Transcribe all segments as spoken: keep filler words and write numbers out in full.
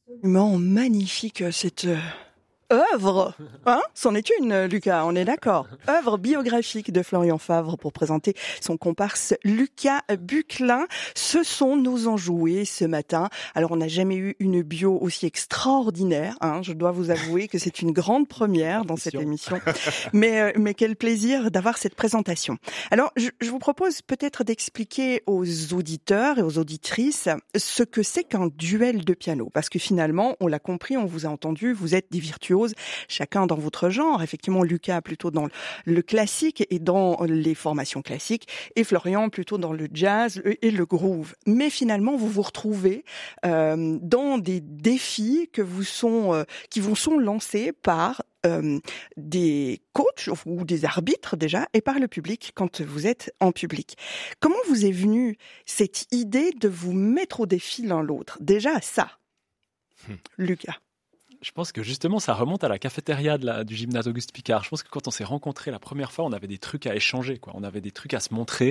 Absolument magnifique cette euh, œuvre. Hein, c'en est une, Lucas, on est d'accord. Œuvre biographique de Florian Favre pour présenter son comparse Lucas Bucklin. Ce sont nos enjoués ce matin. Alors, on n'a jamais eu une bio aussi extraordinaire. Hein, je dois vous avouer que c'est une grande première dans cette émission. Mais, euh, mais quel plaisir d'avoir cette présentation. Alors, je, je vous propose peut-être d'expliquer aux auditeurs et aux auditrices ce que c'est qu'un duel de piano. Parce que finalement, on l'a compris, on vous a entendu, vous êtes des virtuoses, chacun dans votre genre. Effectivement, Lucas plutôt dans le classique et dans les formations classiques, et Florian plutôt dans le jazz et le groove. Mais finalement, vous vous retrouvez euh, dans des défis que vous sont, euh, qui vous sont lancés par euh, des coachs ou des arbitres déjà, et par le public quand vous êtes en public. Comment vous est venue cette idée de vous mettre au défi l'un l'autre? Déjà ça, hmm. Lucas. Je pense que justement, ça remonte à la cafétéria de la, du gymnase Auguste Picard. Je pense que quand on s'est rencontrés la première fois, on avait des trucs à échanger, quoi. On avait des trucs à se montrer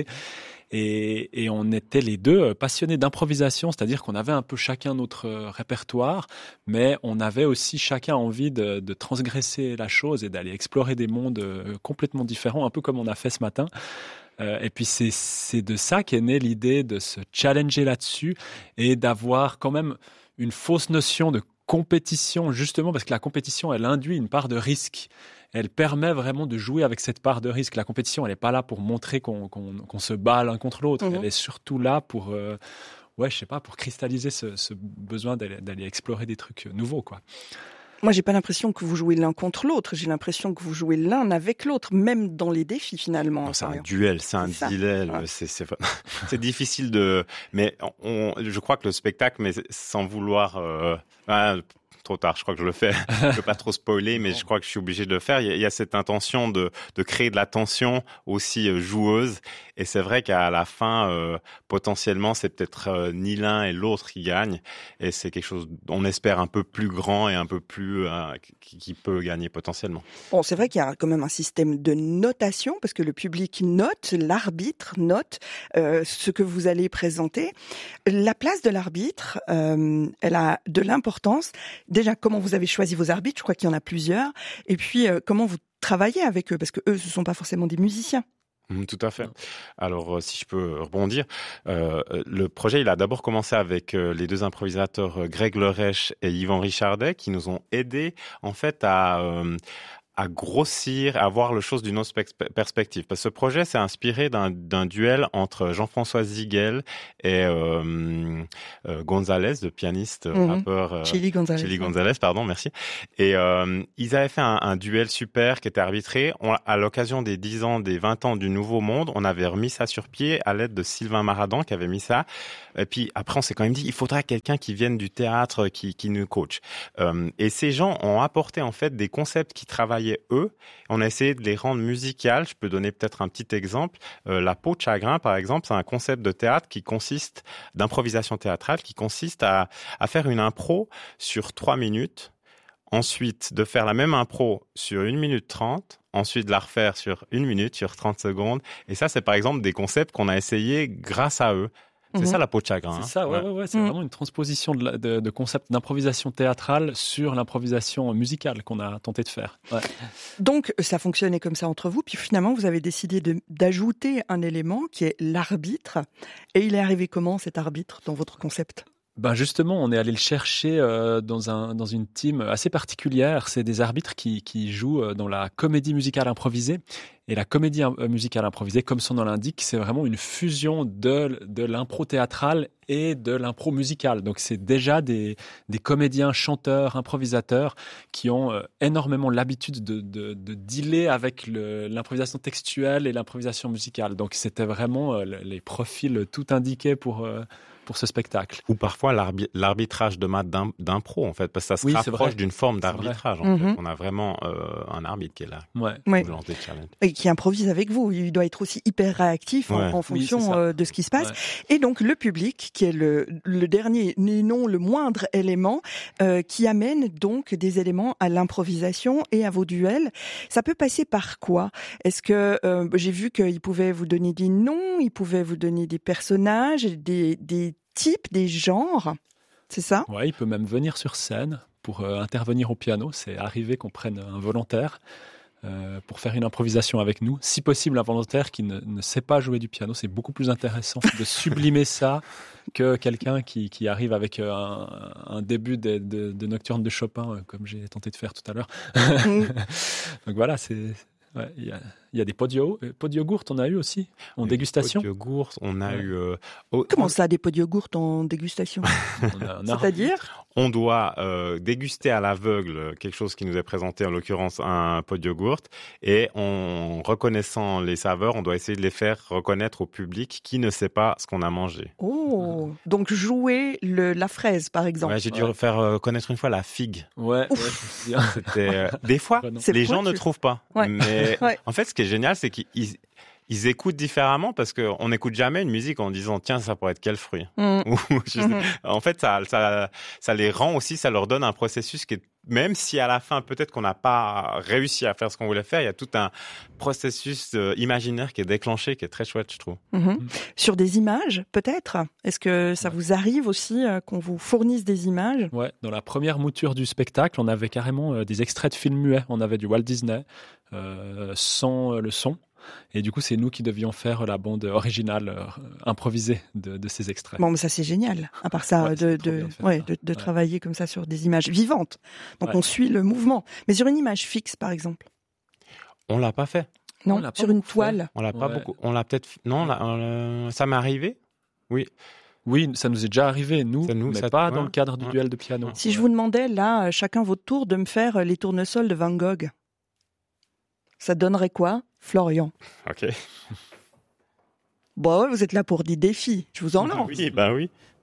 et, et on était les deux passionnés d'improvisation, c'est-à-dire qu'on avait un peu chacun notre répertoire, mais on avait aussi chacun envie de, de transgresser la chose et d'aller explorer des mondes complètement différents, un peu comme on a fait ce matin. Euh, et puis c'est, c'est de ça qu'est née l'idée de se challenger là-dessus et d'avoir quand même une fausse notion de compétition, justement parce que la compétition, elle induit une part de risque. Elle permet vraiment de jouer avec cette part de risque. La compétition, elle n'est pas là pour montrer qu'on, qu'on, qu'on se bat l'un contre l'autre. Mmh. Elle est surtout là pour, euh, ouais, je sais pas, pour cristalliser ce, ce besoin d'aller, d'aller explorer des trucs nouveaux, quoi. Moi, j'ai pas l'impression que vous jouez l'un contre l'autre. J'ai l'impression que vous jouez l'un avec l'autre, même dans les défis finalement. Non, c'est un duel, c'est un dilemme. Ouais. C'est, c'est, c'est difficile de. Mais on, je crois que le spectacle, mais sans vouloir. Euh, ah, trop tard, je crois que je le fais. Je veux pas trop spoiler, mais je crois que je suis obligé de le faire. Il y a, il y a cette intention de, de créer de la tension aussi euh, joueuse. Et c'est vrai qu'à la fin, euh, potentiellement, c'est peut-être euh, ni l'un et l'autre qui gagnent. Et c'est quelque chose, on espère, un peu plus grand et un peu plus euh, qui, qui peut gagner potentiellement. Bon, c'est vrai qu'il y a quand même un système de notation parce que le public note, l'arbitre note euh, ce que vous allez présenter. La place de l'arbitre, euh, elle a de l'importance. Déjà, comment vous avez choisi vos arbitres? Je crois qu'il y en a plusieurs. Et puis, euh, comment vous travaillez avec eux? Parce que eux, ce ne sont pas forcément des musiciens. Mmh, tout à fait. Alors, euh, si je peux rebondir, euh, le projet, il a d'abord commencé avec euh, les deux improvisateurs euh, Greg Lerèche et Yvan Richardet qui nous ont aidés, en fait, à... Euh, à grossir, à voir les choses d'une autre perspective. Parce que ce projet s'est inspiré d'un, d'un duel entre Jean-François Ziguel et euh, euh, Gonzalez, le pianiste, mm-hmm. rappeur... Euh, Chili Gonzalez. Chili Gonzalez, pardon, merci. Et euh, ils avaient fait un, un duel super qui était arbitré. On, à l'occasion des dix ans, des vingt ans du Nouveau Monde, on avait remis ça sur pied à l'aide de Sylvain Maradan qui avait mis ça. Et puis après, on s'est quand même dit, il faudra quelqu'un qui vienne du théâtre, qui, qui nous coach. Euh, et ces gens ont apporté en fait des concepts qui travaillaient eux. On a essayé de les rendre musicales. Je peux donner peut-être un petit exemple. Euh, la peau de chagrin, par exemple, c'est un concept de théâtre qui consiste, d'improvisation théâtrale, qui consiste à, à faire une impro sur trois minutes. Ensuite, de faire la même impro sur une minute trente. Ensuite, de la refaire sur une minute, sur trente secondes. Et ça, c'est par exemple des concepts qu'on a essayé grâce à eux. C'est mmh. ça la peau de chagrin. C'est ça, ouais, ouais, ouais. C'est mmh. vraiment une transposition de, la, de, de concept d'improvisation théâtrale sur l'improvisation musicale qu'on a tenté de faire. Ouais. Donc, ça fonctionnait comme ça entre vous, puis finalement, vous avez décidé de, d'ajouter un élément qui est l'arbitre. Et il est arrivé comment, cet arbitre, dans votre concept ? Ben justement, on est allé le chercher euh, dans un dans une team assez particulière. C'est des arbitres qui qui jouent dans la comédie musicale improvisée. Et la comédie musicale improvisée, comme son nom l'indique, c'est vraiment une fusion de de l'impro théâtrale et de l'impro musicale. Donc c'est déjà des des comédiens, chanteurs, improvisateurs qui ont euh, énormément l'habitude de de de dealer avec le, l'improvisation textuelle et l'improvisation musicale. Donc c'était vraiment euh, les profils tout indiqués pour euh, pour ce spectacle. Ou parfois l'arbi- l'arbitrage de maths d'impro, en fait, parce que ça se oui, rapproche d'une forme d'arbitrage. En mm-hmm. fait. On a vraiment euh, un arbitre qui est là. Ouais. ouais. Et qui improvise avec vous. Il doit être aussi hyper réactif ouais. en, en fonction oui, de ce qui se passe. Ouais. Et donc, le public, qui est le, le dernier, mais non le moindre élément, euh, qui amène donc des éléments à l'improvisation et à vos duels. Ça peut passer par quoi? Est-ce que, euh, j'ai vu qu'il pouvait vous donner des noms, il pouvait vous donner des personnages, des, des types, des genres? c'est ça ? Ouais, il peut même venir sur scène pour euh, intervenir au piano. C'est arrivé qu'on prenne un volontaire euh, pour faire une improvisation avec nous. Si possible, un volontaire qui ne, ne sait pas jouer du piano. C'est beaucoup plus intéressant de sublimer ça que quelqu'un qui, qui arrive avec un, un début de, de, de nocturne de Chopin, comme j'ai tenté de faire tout à l'heure. Donc voilà, c'est... Ouais, il y a, il y a des podio, pots de yogourt, on a eu aussi en Des dégustation. pots de yogourt, on a Ouais. eu. Euh, oh, Comment on, ça, des pots de yogourt en dégustation ? On a un C'est-à-dire ? on doit euh, déguster à l'aveugle quelque chose qui nous est présenté, en l'occurrence un pot de yogourt, et en reconnaissant les saveurs, on doit essayer de les faire reconnaître au public qui ne sait pas ce qu'on a mangé. Oh, donc jouer le, la fraise, par exemple. Ouais, j'ai dû Ouais. faire euh, connaître une fois la figue. Ouais, ouais, je me souviens. C'était euh, des fois, Vraiment. C'est les gens pointu. ne trouvent pas. Ouais. Mais Ouais. en fait, ce qui est génial, c'est qu'ils ils, ils écoutent différemment parce qu'on n'écoute jamais une musique en disant tiens, ça pourrait être quel fruit. Mmh. Ou, je sais- Mhm. En fait, ça, ça, ça les rend aussi, ça leur donne un processus qui est, même si à la fin, peut-être qu'on n'a pas réussi à faire ce qu'on voulait faire, il y a tout un processus euh, imaginaire qui est déclenché, qui est très chouette, je trouve. Mhm. Sur des images, peut-être ? Est-ce que ça vous arrive aussi euh, qu'on vous fournisse des images ? Ouais, dans la première mouture du spectacle, on avait carrément euh, des extraits de films muets. On avait du Walt Disney euh, sans euh, le son. Et du coup, c'est nous qui devions faire la bande originale euh, improvisée de, de ces extraits. Bon, mais ça c'est génial. À part ça, Ouais, de, c'est trop de, bien de faire ouais, ça. de, de Ouais. travailler comme ça sur des images vivantes. Donc Ouais. on suit le mouvement. Mais sur une image fixe, par exemple. On l'a pas fait. Non, On l'a pas sur une beaucoup fait. toile. On l'a pas Ouais. beaucoup. On l'a peut-être. Non, on l'a- euh, ça m'est arrivé. Oui. Oui, ça nous est déjà arrivé, nous, Ça nous- mais ça- pas ouais. dans le cadre du Ouais. duel de piano. Si je vous demandais là, euh, chacun votre tour, de me faire euh, les tournesols de Van Gogh, ça donnerait quoi, Florian ? Ok. Bon, ouais, vous êtes là pour des défis. Je vous en lance. Oui, bah oui.